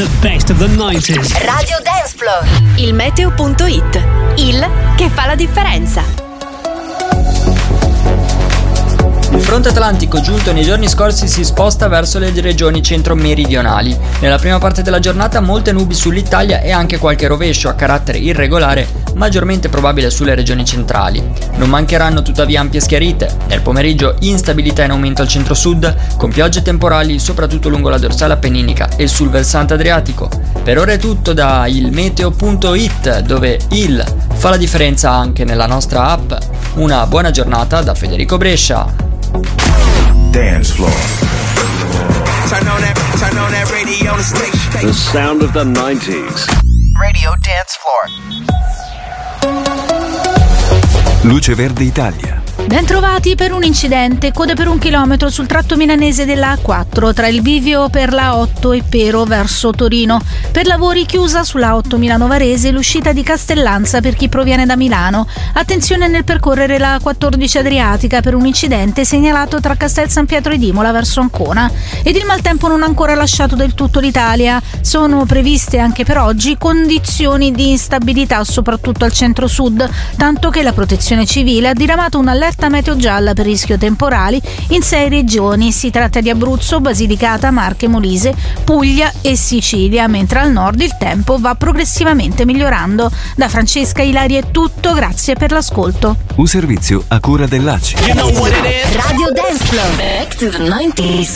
The best of the 90s. Radio Dance Floor. Il meteo.it. Il che fa la differenza. Il fronte atlantico giunto nei giorni scorsi si sposta verso le regioni centro-meridionali. Nella prima parte della giornata molte nubi sull'Italia e anche qualche rovescio a carattere irregolare, maggiormente probabile sulle regioni centrali. Non mancheranno tuttavia ampie schiarite. Nel pomeriggio instabilità in aumento al centro-sud, con piogge temporali soprattutto lungo la dorsale appenninica e sul versante adriatico. Per ora è tutto da ilmeteo.it, dove il fa la differenza anche nella nostra app. Una buona giornata da Federico Brescia. Dance floor. Turn on that radio station. The sound of the 90s. Radio Dance Floor. Luce Verde Italia. Bentrovati. Per un incidente, code per 1 chilometro sul tratto milanese della A4 tra il bivio per la A8 e Pero verso Torino. Per lavori chiusa sulla A8 Milano Varese l'uscita di Castellanza per chi proviene da Milano. Attenzione nel percorrere la A14 Adriatica per un incidente segnalato tra Castel San Pietro ed Imola verso Ancona. Ed il maltempo non ha ancora lasciato del tutto l'Italia. Sono previste anche per oggi condizioni di instabilità soprattutto al centro-sud, tanto che la Protezione Civile ha diramato un'allerta meteo gialla per rischio temporali in 6 regioni. Si tratta di Abruzzo, Basilicata, Marche, Molise, Puglia e Sicilia, mentre al nord il tempo va progressivamente migliorando. Da Francesca Ilari è tutto, grazie per l'ascolto. Un servizio a cura dell'ACI. Radio Dance Floor. Back to the 90s.